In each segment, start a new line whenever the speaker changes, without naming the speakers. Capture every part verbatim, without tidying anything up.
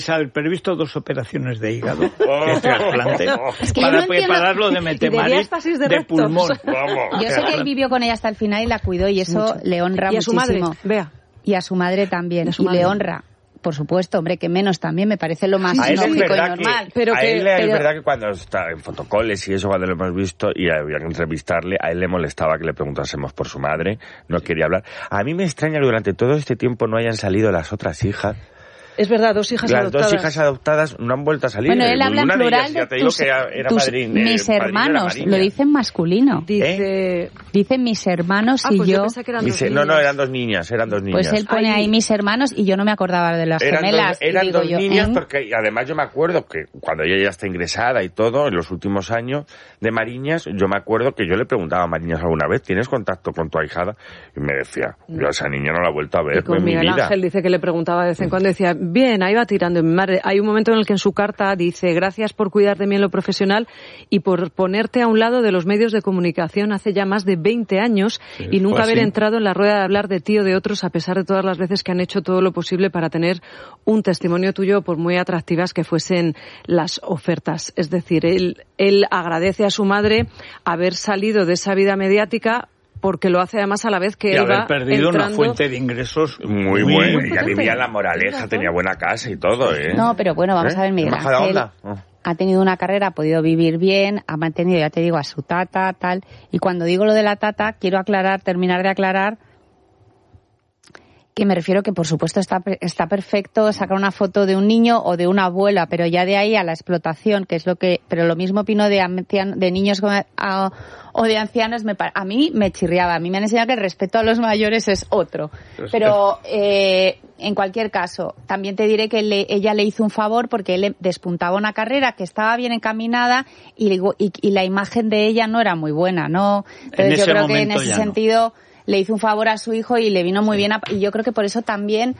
haber previsto dos operaciones de hígado,
Oh.
de trasplante,
Es que
para
yo no entiendo-
prepararlo de Metemaris
diastasis de
de,
rectos.
pulmón.
Vamos.
Yo sé que él vivió con ella hasta el final y la cuidó y eso
Mucho.
le honra
Y a su
muchísimo.
madre, vea.
Y a su madre también.
Y a su
Y
madre.
le honra. Por supuesto, hombre, que menos también me parece lo más
A él es
lógico y
verdad que,
normal.
Pero
a
que-
él es
pero-
verdad que cuando está en fotocoles y eso, cuando lo hemos visto y había que entrevistarle, a él le molestaba que le preguntásemos por su madre, no quería hablar. A mí me extraña que durante todo este tiempo no hayan salido las otras hijas.
Es verdad, dos hijas
Las
adoptadas.
dos hijas adoptadas no han vuelto a salir.
Bueno, él habla en
Una de
plural
ellas, ya
de
te digo
tus,
que era, era
tus-
padrín-
mis
eh, padrino de la
hermanos,
Mariña.
lo dicen masculino.
Dice...
Dicen mis hermanos
Ah,
y
pues yo
yo.
pensé que eran
Dice,
dos
no, no,
niñas.
eran dos niñas, eran dos niñas.
Pues él pone
Ahí-
ahí mis hermanos y yo no me acordaba de las
Eran
gemelas.
dos,
y
eran
digo
dos
yo,
niñas
¿eh?
porque y además yo me acuerdo que cuando ella ya está ingresada y todo, en los últimos años de Mariñas, yo me acuerdo que yo le preguntaba a Mariñas alguna vez, ¿tienes contacto con tu ahijada? Y me decía, yo a esa niña no la he vuelto a ver
Y con
en mi
Miguel
vida.
Ángel dice que le preguntaba de vez en cuando, decía, bien, ahí va tirando. Y mi madre, hay un momento en el que en su carta dice, gracias por cuidar de mí en lo profesional y por ponerte a un lado de los medios de comunicación hace ya más de veinte años
Sí,
y nunca
fue
haber
así.
entrado en la rueda de hablar de ti o de otros a pesar de todas las veces que han hecho todo lo posible para tener un testimonio tuyo, por muy atractivas que fuesen las ofertas. Es decir, él, él agradece a su madre haber salido de esa vida mediática porque lo hace además a la vez que
Y
él
haber
va
perdido
entrando...
una fuente de ingresos
Muy,
muy,
bueno,
muy
ella
potente.
vivía en La Moraleja, tenía buena casa y todo, ¿eh?
No, pero bueno, vamos
¿Eh?
a ver, Miguel
¿Majada
Ángel
onda? Oh.
ha tenido una carrera, ha podido vivir bien, ha mantenido, ya te digo, a su tata, tal. Y cuando digo lo de la tata, quiero aclarar, terminar de aclarar que me refiero que, por supuesto, está está perfecto sacar una foto de un niño o de una abuela, pero ya de ahí a la explotación, que es lo que... Pero lo mismo opino de, ancian, de niños como- a- o de ancianos, me, pa- a mí me chirriaba. A mí me han enseñado que el respeto a los mayores es otro. Pero, eh, en cualquier caso, también te diré que le- ella le hizo un favor porque él le despuntaba una carrera que estaba bien encaminada y, digo- y, y la imagen de ella no era muy buena, ¿no? Entonces
En
yo
ese
creo que en
momento
ese
ya no.
sentido le hizo un favor a su hijo y le vino muy bien. A, y yo creo que por eso también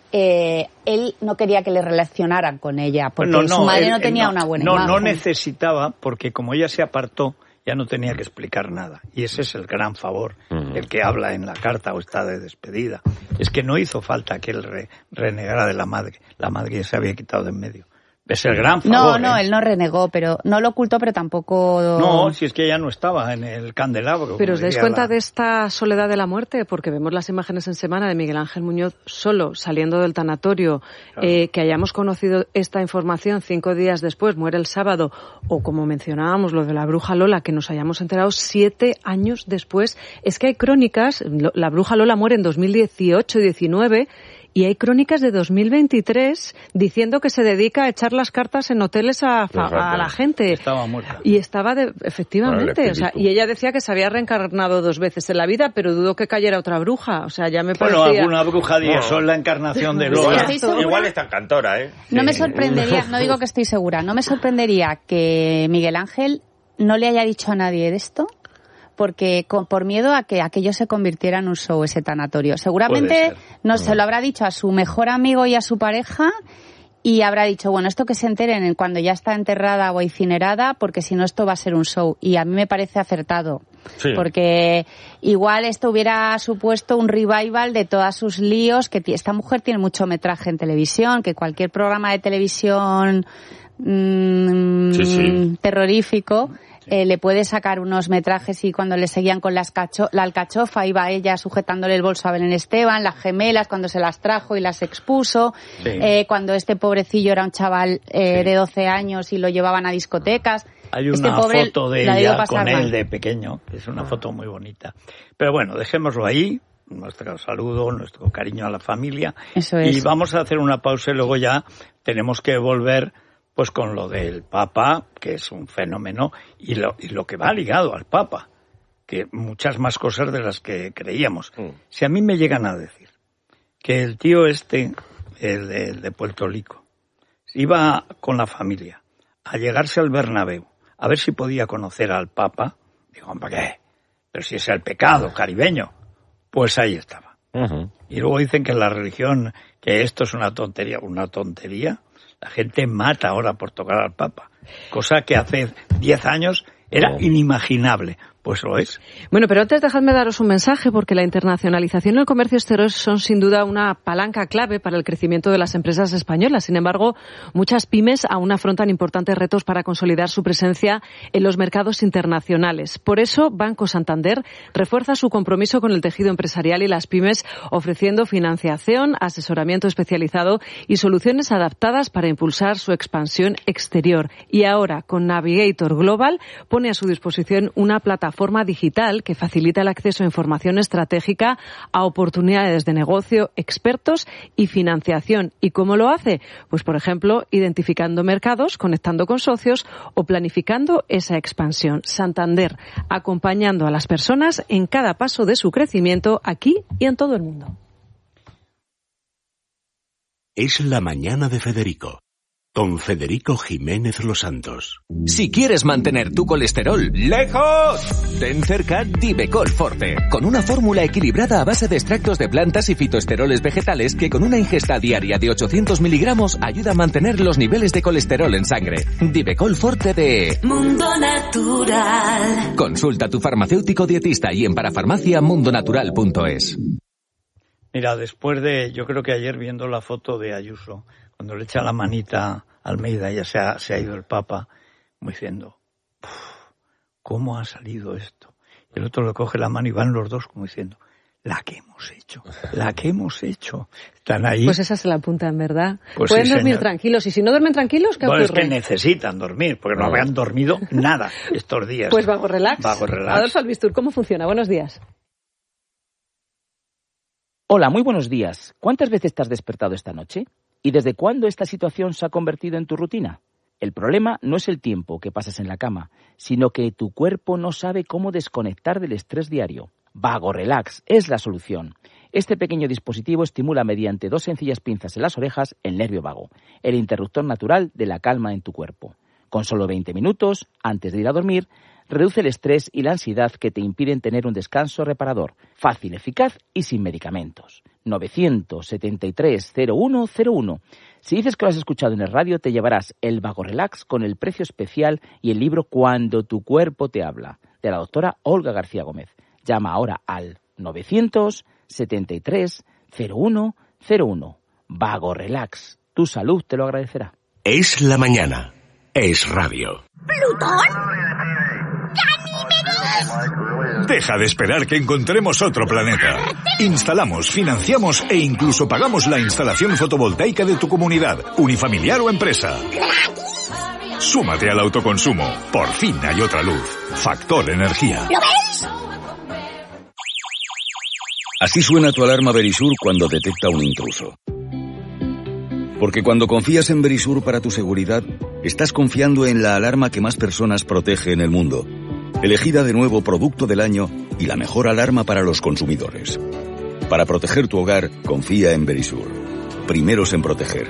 eh, él no quería que le relacionaran con ella, porque
No, no,
su madre
él-
no
él
tenía
no,
una buena
no,
imagen.
No necesitaba, porque como ella se apartó, ya no tenía que explicar nada. Y ese es el gran favor,
Mm.
el que habla en la carta o está de despedida. Es que no hizo falta que él re- renegara de la madre. La madre ya se había quitado de en medio. Es el gran
No,
favor.
no,
¿eh?
él no renegó, pero no lo ocultó, pero tampoco...
No, si es que ella no estaba en el candelabro.
Pero
como
os dais
diría
cuenta
la-
de esta soledad de la muerte, porque vemos las imágenes en semana de Miguel Ángel Muñoz solo saliendo del tanatorio,
Claro.
eh, que hayamos conocido esta información cinco días después, muere el sábado, o como mencionábamos lo de la bruja Lola, que nos hayamos enterado siete años después. Es que hay crónicas, lo- la bruja Lola muere en dos mil dieciocho y diecinueve, y hay crónicas de dos mil veintitrés diciendo que se dedica a echar las cartas en hoteles a, fa- a la gente.
Estaba muerta.
Y estaba, de, efectivamente,
Bueno, el
o sea,
espíritu.
y ella decía que se había reencarnado dos veces en la vida, pero dudo que cayera otra bruja, o sea, ya me
Bueno,
parecía...
alguna bruja diría,
No.
son la encarnación de
Sí,
Lola.
estoy segura.
Igual está en Cantora, ¿eh?
No me
Sí.
sorprendería, no digo que estoy segura, no me sorprendería que Miguel Ángel no le haya dicho a nadie de esto, porque con, por miedo a que aquello se convirtiera en un show, ese tanatorio. Seguramente
Puede ser.
no se lo habrá dicho a su mejor amigo y a su pareja y habrá dicho, bueno, esto que se enteren en cuando ya está enterrada o incinerada, porque si no esto va a ser un show. Y a mí me parece acertado,
Sí.
porque igual esto hubiera supuesto un revival de todos sus líos, que t- esta mujer tiene mucho metraje en televisión, que cualquier programa de televisión mm,
Sí, sí.
terrorífico eh, le puede sacar unos metrajes. Y cuando le seguían con las cacho la alcachofa, iba ella sujetándole el bolso a Belén Esteban, las gemelas cuando se las trajo y las expuso,
Sí.
eh, cuando este pobrecillo era un chaval eh,
Sí.
de doce años y lo llevaban a discotecas.
Hay
Este
una
pobre
foto de
la debió
ella
pasar
con él
mal.
de pequeño, que es una foto muy bonita. Pero bueno, dejémoslo ahí, nuestro saludo, nuestro cariño a la familia.
Eso es.
Y vamos a hacer una pausa y luego ya tenemos que volver pues con lo del Papa, que es un fenómeno, y lo, y lo que va ligado al Papa, que muchas más cosas de las que creíamos.
Mm.
Si a mí me llegan a decir que el tío este, el de, el de Puerto Rico, iba con la familia a llegarse al Bernabéu, a ver si podía conocer al Papa, digo, ¿para qué? Pero si es el pecado caribeño, pues ahí estaba.
Ujú.
Y luego dicen que la religión, que esto es una tontería, una tontería. La gente mata ahora por tocar al Papa, cosa que hace diez años era
No.
inimaginable. pues lo es.
Bueno, pero antes dejadme daros un mensaje, porque la internacionalización y el comercio exterior son sin duda una palanca clave para el crecimiento de las empresas españolas. Sin embargo, muchas pymes aún afrontan importantes retos para consolidar su presencia en los mercados internacionales. Por eso, Banco Santander refuerza su compromiso con el tejido empresarial y las pymes, ofreciendo financiación, asesoramiento especializado y soluciones adaptadas para impulsar su expansión exterior. Y ahora, con Navigator Global, pone a su disposición una plataforma forma digital que facilita el acceso a información estratégica, a oportunidades de negocio, expertos y financiación. ¿Y cómo lo hace? Pues, por ejemplo, identificando mercados, conectando con socios o planificando esa expansión. Santander, acompañando a las personas en cada paso de su crecimiento aquí y en todo el mundo.
Es la mañana de Federico, con Federico Jiménez Los Santos.
Si quieres mantener tu colesterol lejos, ten cerca Divecol Forte, con una fórmula equilibrada a base de extractos de plantas y fitoesteroles vegetales que con una ingesta diaria de ochocientos miligramos ayuda a mantener los niveles de colesterol en sangre. Divecol Forte de
Mundo Natural.
Consulta a tu farmacéutico dietista y en parafarmacia mundonatural punto es.
Mira, después de, yo creo que ayer viendo la foto de Ayuso, cuando le echa la manita a Almeida, ya se ha, se ha ido el Papa, como diciendo, ¿cómo ha salido esto? Y el otro le coge la mano y van los dos como diciendo, la que hemos hecho, la que hemos hecho. Están ahí.
Pues esa se la apunta, en verdad.
Pues
Pueden
sí,
dormir
señor.
tranquilos, y si no duermen tranquilos, ¿qué
bueno,
ocurre?
es que necesitan dormir, porque no habían dormido nada estos días.
Pues Vago Relax.
Vago Relax.
Adolfo Albistur, ¿cómo funciona? Buenos días.
Hola, muy buenos días. ¿Cuántas veces te has despertado esta noche? ¿Y desde cuándo esta situación se ha convertido en tu rutina? El problema no es el tiempo que pasas en la cama, sino que tu cuerpo no sabe cómo desconectar del estrés diario. Vago Relax es la solución. Este pequeño dispositivo estimula mediante dos sencillas pinzas en las orejas el nervio vago, el interruptor natural de la calma en tu cuerpo. Con solo veinte minutos, antes de ir a dormir, reduce el estrés y la ansiedad que te impiden tener un descanso reparador, fácil, eficaz y sin medicamentos. novecientos setenta y tres cero uno cero uno. Si dices que lo has escuchado en el radio, te llevarás el Vago Relax con el precio especial y el libro Cuando tu cuerpo te habla, de la doctora Olga García Gómez. Llama ahora al novecientos setenta y tres cero uno cero uno. Vago Relax. Tu salud te lo agradecerá.
Es la mañana. Es radio.
¿Plutón?
Deja de esperar que encontremos otro planeta. Instalamos, financiamos e incluso pagamos la instalación fotovoltaica de tu comunidad, unifamiliar o empresa. Súmate al autoconsumo. Por fin hay otra luz. Factor Energía.
¿Lo ves?
Así suena tu alarma Verisur cuando detecta un intruso. Porque cuando confías en Verisur para tu seguridad, estás confiando en la alarma que más personas protege en el mundo. Elegida de nuevo Producto del Año y la mejor alarma para los consumidores. Para proteger tu hogar, confía en Verisur. Primeros en proteger.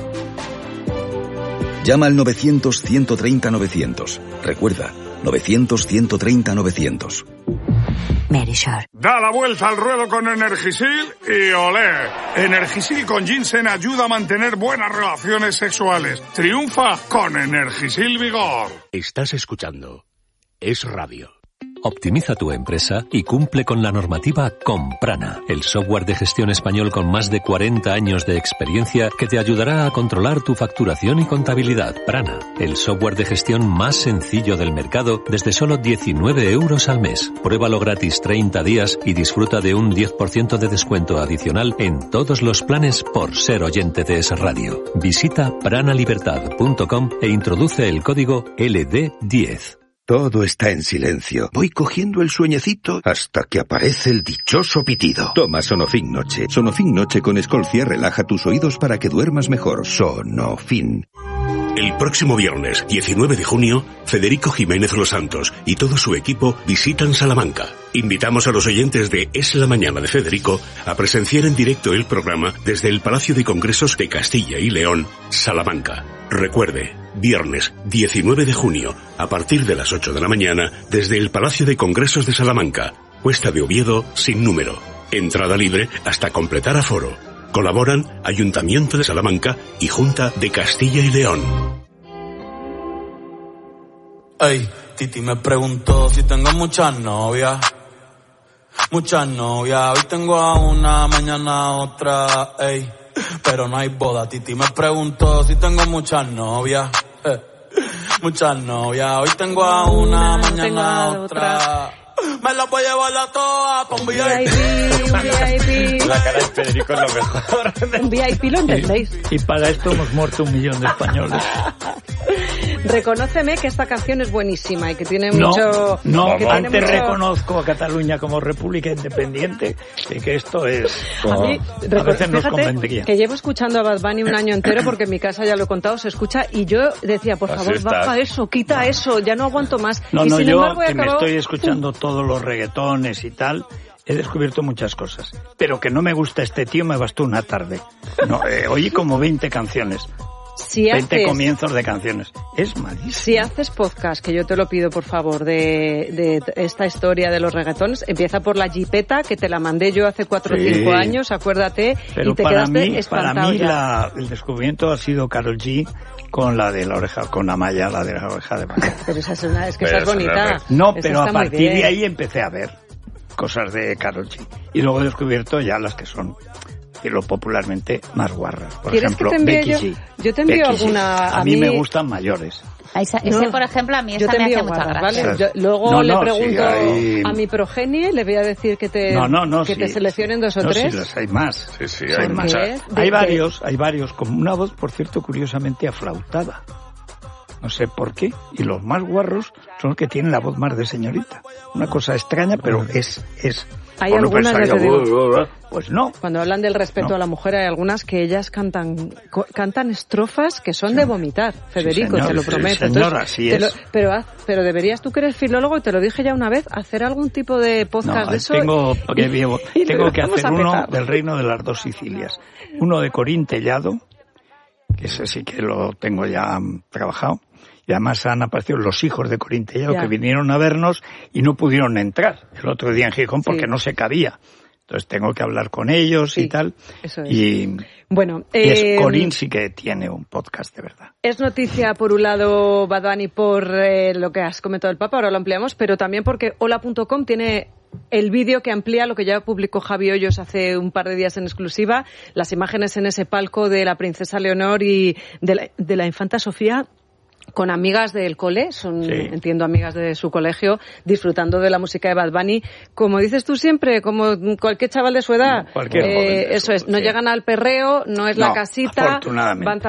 Llama al novecientos ciento treinta novecientos. Recuerda, novecientos ciento treinta novecientos.
Verisur.
Da la vuelta al ruedo con Energisil y olé. Energisil con ginseng ayuda a mantener buenas relaciones sexuales. Triunfa con Energisil Vigor.
Estás escuchando Es Radio.
Optimiza tu empresa y cumple con la normativa con Prana, el software de gestión español con más de cuarenta años de experiencia que te ayudará a controlar tu facturación y contabilidad. Prana, el software de gestión más sencillo del mercado desde solo diecinueve euros al mes. Pruébalo gratis treinta días y disfruta de un diez por ciento de descuento adicional en todos los planes por ser oyente de Es Radio. Visita pranalibertad punto com e introduce el código L D diez.
Todo está en silencio. Voy cogiendo el sueñecito hasta que aparece el dichoso pitido. Toma Sonofin Noche. Sonofin Noche con Escolcia relaja tus oídos para que duermas mejor. Sonofin.
El próximo viernes, diecinueve de junio, Federico Jiménez Los Santos y todo su equipo visitan Salamanca. Invitamos a los oyentes de Es la Mañana de Federico a presenciar en directo el programa desde el Palacio de Congresos de Castilla y León, Salamanca. Recuerde, viernes diecinueve de junio, a partir de las ocho de la mañana, desde el Palacio de Congresos de Salamanca, Cuesta de Oviedo, sin número. Entrada libre hasta completar aforo. Colaboran Ayuntamiento de Salamanca y Junta de Castilla y León.
Ay, Titi me preguntó si tengo muchas novias. Muchas novias, hoy tengo a una, mañana a otra, ey. Pero no hay boda. Titi me preguntó si tengo muchas novias. Eh. Muchas novias, hoy tengo a una, mañana a otra. Me la voy a llevar a todas pa' un V I P.
Un V I P.
La cara de Federico es lo mejor.
Un V I P, ¿lo entendéis?
Y, y para esto hemos muerto un millón de españoles.
Reconóceme que esta canción es buenísima y que tiene
no,
mucho...
No,
que
antes
mucho...
reconozco a Cataluña como república independiente y que esto es...
A mí,
a veces nos convendría.
Que llevo escuchando a Bad Bunny un año entero porque en mi casa, ya lo he contado, se escucha y yo decía, por favor, baja eso, quita eso, ya no aguanto más.
No,
y
no,
sin
yo
embargo, he
que
acabado...
me estoy escuchando todos los reggaetones y tal... He descubierto muchas cosas, pero que no me gusta este tío me bastó una tarde. No, eh, oí como veinte canciones.
Si
veinte
haces,
comienzos de canciones. Es malísimo.
Si haces podcast, que yo te lo pido por favor, de, de esta historia de los reggaetones, empieza por la jipeta, que te la mandé yo hace cuatro o
sí.
cinco años, acuérdate,
pero
y te
para
quedaste
mí,
espantado.
Para mí
ya.
la, el descubrimiento ha sido Karol G con la de la oreja, con Amaya, la de la oreja de Amaya.
Pero esa es, una, es que esa es bonita.
No,
esa
pero a partir
de
ahí empecé a ver cosas de Karol G. Y luego he descubierto ya las que son, decirlo popularmente, más guarras. Por ejemplo,
que te
Becky
yo?
G.
Yo te envío
Becky
alguna...
G. A, a mí, mí me gustan mayores.
Esa, ese, no, por ejemplo, a mí esa me hace mucha gracia.
¿vale? Yo, luego
no,
le
no,
pregunto
sí, hay...
a mi progenie, le voy a decir que te,
no, no, no,
que
sí,
te seleccionen dos o
no,
tres.
Sí, las hay más.
Sí, sí, hay muchas.
Hay varios, hay varios, con una voz, por cierto, curiosamente aflautada. No sé por qué. Y los más guarros son los que tienen la voz más de señorita. Una cosa extraña, pero es... es
hay algunas que te digo,
pues no.
Cuando hablan del respeto no. a la mujer, hay algunas que ellas cantan cantan estrofas que son sí. de vomitar, Federico, sí, señor, te lo prometo.
Sí, señora, así
Entonces,
es.
Lo, pero, haz, pero deberías, tú que eres filólogo, y te lo dije ya una vez, hacer algún tipo de podcast
no,
de eso.
Tengo,
y,
que, vivo,
y
tengo que hacer uno
petar.
del Reino de las Dos Sicilias. Uno de Corín Tellado, que ese sí que lo tengo ya trabajado. Y además han aparecido los hijos de Corín Tellado que vinieron a vernos y no pudieron entrar el otro día en Gijón porque sí. no se cabía. Entonces tengo que hablar con ellos sí, y tal.
Eso es.
Y,
bueno,
y
eh,
es, Corín sí que tiene un podcast de verdad.
Es noticia por un lado, Bad Bunny, por eh, lo que has comentado del Papa, ahora lo ampliamos, pero también porque hola punto com tiene el vídeo que amplía lo que ya publicó Javi Hoyos hace un par de días en exclusiva, las imágenes en ese palco de la princesa Leonor y de la, de la infanta Sofía, con amigas del cole, son, sí. entiendo, amigas de su colegio, disfrutando de la música de Bad Bunny. Como dices tú siempre, como cualquier chaval de su edad,
Cualquier
eh,
joven de
eso
su,
es, no
sí.
llegan al perreo, no es
no,
la casita,
afortunadamente.
van